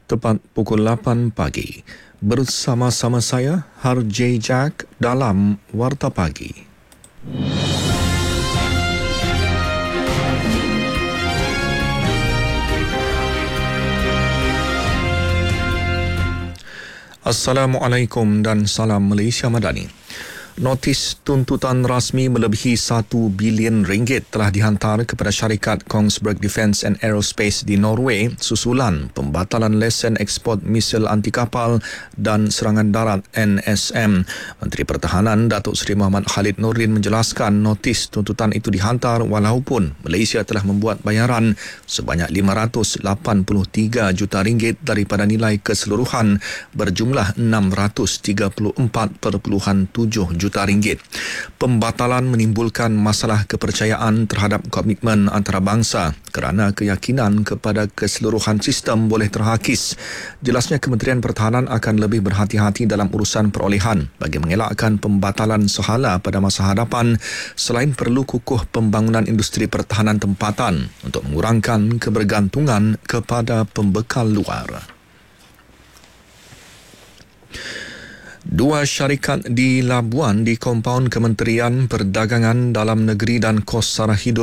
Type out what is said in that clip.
tepat pukul 8 pagi. Bersama-sama saya, Harjay Jack dalam Warta Pagi. Assalamualaikum dan salam Malaysia Madani. Notis tuntutan rasmi melebihi 1 bilion ringgit telah dihantar kepada syarikat Kongsberg Defence and Aerospace di Norway susulan pembatalan lesen ekspor misil anti kapal dan serangan darat NSM. Menteri Pertahanan Datuk Seri Muhammad Khalid Nordin menjelaskan notis tuntutan itu dihantar walaupun Malaysia telah membuat bayaran sebanyak 583 juta ringgit daripada nilai keseluruhan berjumlah 634.7 juta ringgit. Pembatalan menimbulkan masalah kepercayaan terhadap komitmen antarabangsa kerana keyakinan kepada keseluruhan sistem boleh terhakis. Jelasnya Kementerian Pertahanan akan lebih berhati-hati dalam urusan perolehan bagi mengelakkan pembatalan sehala pada masa hadapan selain perlu kukuh pembangunan industri pertahanan tempatan untuk mengurangkan kebergantungan kepada pembekal luar. Dua syarikat di Labuan di kompaun Kementerian Perdagangan Dalam Negeri dan Kos Sara Hidup